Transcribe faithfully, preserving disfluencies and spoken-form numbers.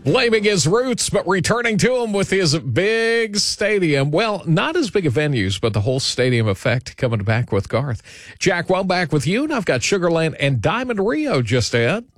Blaming his roots, but returning to them with his big stadium. Well, not as big of venues, but the whole stadium effect coming back with Garth. Jack, well, back with you, and I've got Sugar Land and Diamond Rio just ahead.